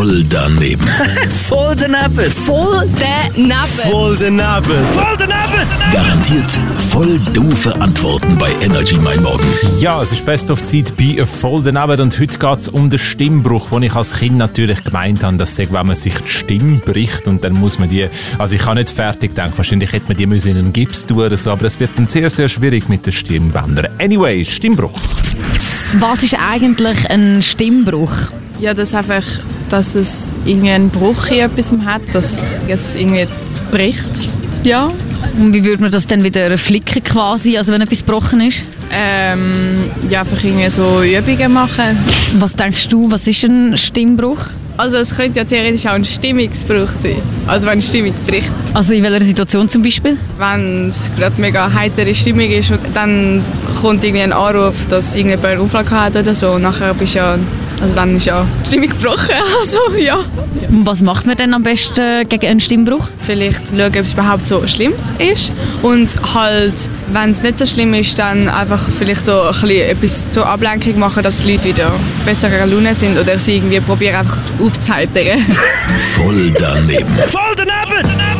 Voll daneben. Voll daneben. Voll daneben. Voll daneben. Voll daneben. Garantiert voll doofe Antworten bei Energy Mein Morgen. Ja, es ist Best of Zeit bei «Voll daneben» und heute geht es um den Stimmbruch, den ich als Kind natürlich gemeint habe, dass wenn man sich die Stimme bricht und dann muss man die, also ich kann nicht fertig denken, wahrscheinlich hätte man die müssen in einen Gips tun oder so, aber es wird dann sehr, sehr schwierig mit den Stimmbändern. Anyway, Stimmbruch. Was ist eigentlich ein Stimmbruch? Ja, dass es irgendwie einen Bruch in etwas hat, dass es irgendwie bricht. Ja. Und wie würde man das dann wieder flicken quasi, also wenn etwas gebrochen ist? Ja, einfach irgendwie so Übungen machen. Was denkst du, was ist ein Stimmbruch? Also es könnte ja theoretisch auch ein Stimmungsbruch sein. Also wenn eine Stimmung bricht. Also in welcher Situation zum Beispiel? Wenn es gerade mega heitere Stimmung ist und dann kommt irgendwie ein Anruf, dass irgendjemand eine Auflage hat oder so. Und nachher dann ist ja die Stimmung gebrochen. Also ja. Und was macht man denn am besten gegen einen Stimmbruch? Vielleicht schauen, ob es überhaupt so schlimm ist. Und halt, wenn es nicht so schlimm ist, dann einfach vielleicht so ein bisschen etwas zur Ablenkung machen, dass die Leute wieder besserer Laune sind oder sie irgendwie probieren einfach aufzuheitern. Voll daneben. Voll daneben.